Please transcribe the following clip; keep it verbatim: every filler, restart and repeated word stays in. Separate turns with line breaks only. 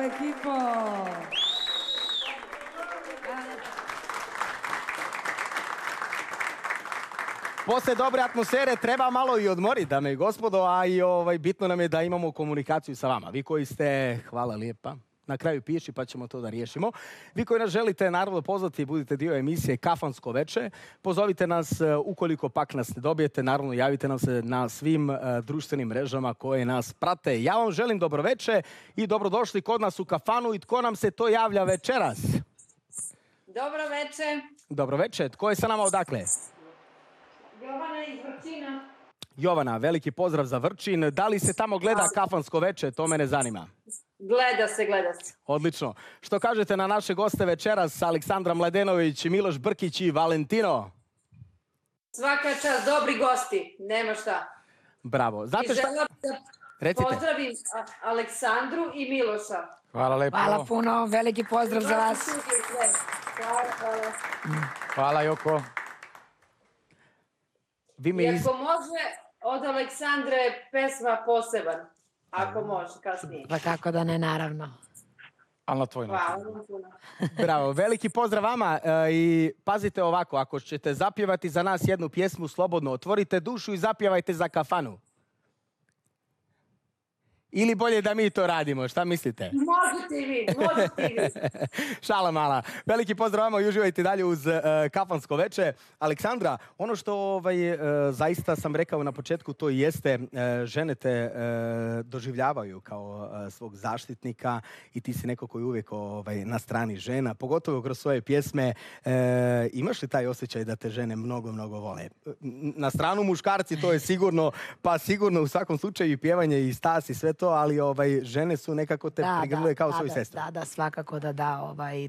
ekipo!
Posle dobre atmosfere treba malo i odmoriti, dame i gospodo, a i ovaj, bitno nam je da imamo komunikaciju sa vama. Vi koji ste, hvala lijepa, na kraju piši pa ćemo to da riješimo. Vi koji nas želite naravno pozvati, budite dio emisije Kafansko veče, pozovite nas ukoliko pak nas ne dobijete, naravno javite nam se na svim uh, društvenim mrežama koje nas prate. Ja vam želim dobroveče i dobrodošli kod nas u kafanu i tko nam se to javlja večeras?
Dobro veče.
Dobroveče, tko je sa nama odakle?
Jovana iz Vrčina.
Jovana, veliki pozdrav za Vrčin. Da li se tamo gleda Kafansko veče? To mene zanima.
Gleda se, gleda se.
Odlično. Što kažete na naše goste večeras, Aleksandra Mladenović, Miloš Brkić i Valentino?
Svaka čast, dobri gosti, nema šta.
Bravo. Znate
I
šta?
želim da
Recite.
pozdravim Aleksandru i Miloša.
Hvala lepo.
Hvala puno, veliki pozdrav za vas.
Hvala, hvala.
Hvala, Joko.
Vi mi
I
iz...
ako može, od Aleksandre pesma poseban. Ako može, kasnije.
Pa kako da ne, naravno.
Ali na tvoj način.
Hvala vam puno.
Bravo. Veliki pozdrav vama e, i pazite ovako, ako ćete zapjevati za nas jednu pjesmu, slobodno otvorite dušu i zapjevajte za kafanu. Ili bolje da mi to radimo, šta mislite?
Možete i vi, možete i vi.
Šala mala. Veliki pozdrav vama i uživajte dalje uz uh, Kafansko veče. Aleksandra, ono što ovaj, uh, zaista sam rekao na početku, to jeste, uh, žene te uh, doživljavaju kao uh, svog zaštitnika i ti si neko koji je uvijek ovaj, na strani žena, pogotovo kroz svoje pjesme. Uh, imaš li taj osjećaj da te žene mnogo, mnogo vole? Na stranu muškarci to je sigurno, pa sigurno u svakom slučaju i pjevanje i stas i sve to, ali ovaj, žene su nekako te
Da,
prigrlile
da,
kao
da,
svoju
da,
sestru.
Da, da, svakako da da. Ovaj,